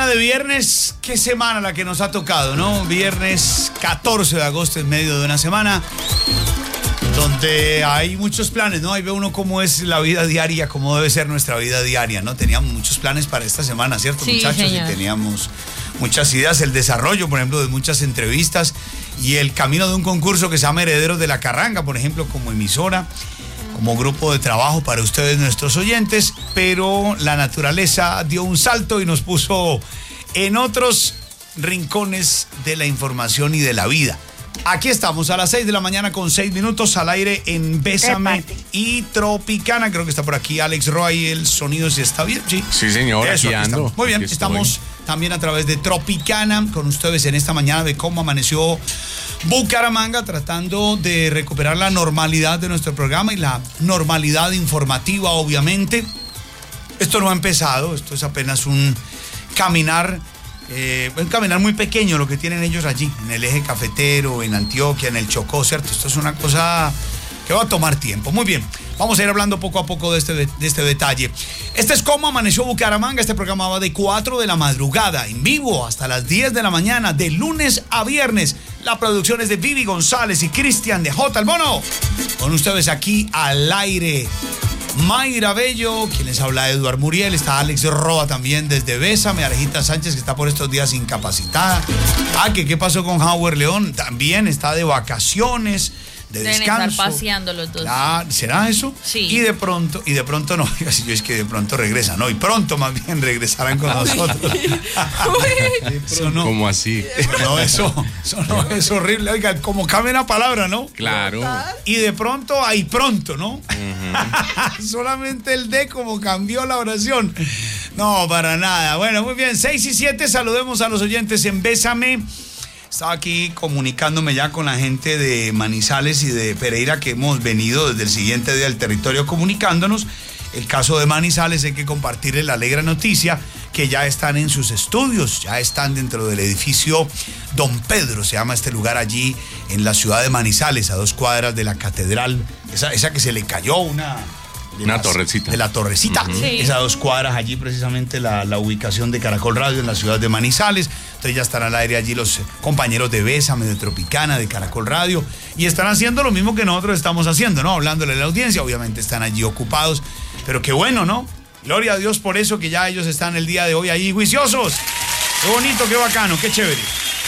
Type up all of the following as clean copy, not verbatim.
mañana de viernes, qué semana la que nos ha tocado, ¿no? Viernes 14 de agosto, en medio de una semana donde hay muchos planes, ¿no? Ahí ve uno cómo es la vida diaria, cómo debe ser nuestra vida diaria, ¿no? Teníamos muchos planes para esta semana, ¿cierto, sí, muchachos? Señor. Y teníamos muchas ideas, el desarrollo, por ejemplo, de muchas entrevistas y el camino de un concurso que se llama Herederos de la Carranga, por ejemplo, como emisora, como grupo de trabajo para ustedes, nuestros oyentes, pero la naturaleza dio un salto y nos puso en otros rincones de la información y de la vida. Aquí estamos a las 6 de la mañana con 6 minutos al aire en Bésame y Tropicana. Creo que está por aquí Alex Roy, el sonido si está bien, ¿sí? Sí, señor, Eso, aquí ando. Muy bien, Aquí estamos también a través de Tropicana con ustedes en esta mañana de cómo amaneció Bucaramanga, tratando de recuperar la normalidad de nuestro programa y la normalidad informativa, obviamente. Esto no ha empezado, esto es apenas un caminar muy pequeño lo que tienen ellos allí, en el eje cafetero, en Antioquia, en el Chocó, ¿cierto? Esto es una cosa que va a tomar tiempo. Muy bien, vamos a ir hablando poco a poco de este detalle. Este es cómo amaneció Bucaramanga. Este programa va de 4 de la madrugada, en vivo, hasta las 10 de la mañana, de lunes a viernes. La producción es de Vivi González y Cristian de J. El Mono. Con ustedes aquí al aire, Mayra Bello, quien les habla, Eduard Muriel, está Alex Roa también desde Bésame, Arejita Sánchez, que está por estos días incapacitada. ¿Qué pasó con Howard León? También está de vacaciones, de descanso. Deben estar paseando los dos. ¿Será eso? Sí. Y de pronto no, yo es que de pronto regresan, no, y pronto más bien regresarán con nosotros. Eso no. ¿Cómo así? No, eso no es horrible. Oiga, como cambia la palabra, ¿no? Claro. Y de pronto, ahí pronto, ¿no? Solamente el D como cambió la oración. No, para nada. Bueno, muy bien, 6 y 7, saludemos a los oyentes en Bésame. Estaba aquí comunicándome ya con la gente de Manizales y de Pereira, que hemos venido desde el siguiente día del territorio comunicándonos. El caso de Manizales, hay que compartirles la alegre noticia que ya están en sus estudios, ya están dentro del edificio Don Pedro, se llama este lugar allí en la ciudad de Manizales, a 2 cuadras de la catedral, esa que se le cayó una torrecita. De la torrecita. Sí. Esas 2 cuadras allí precisamente la ubicación de Caracol Radio en la ciudad de Manizales. Entonces ya están al aire allí los compañeros de Bésame, de Tropicana, de Caracol Radio, y están haciendo lo mismo que nosotros estamos haciendo, ¿no? Hablándole a la audiencia, obviamente están allí ocupados, pero qué bueno, ¿no? Gloria a Dios por eso, que ya ellos están el día de hoy allí juiciosos. Qué bonito, qué bacano, qué chévere.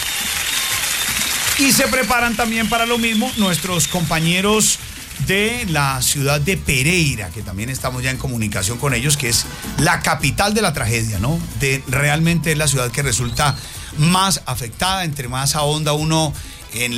Y se preparan también para lo mismo nuestros compañeros de la ciudad de Pereira, que también estamos ya en comunicación con ellos, que es la capital de la tragedia, ¿no? Realmente es la ciudad que resulta más afectada, entre más ahonda uno en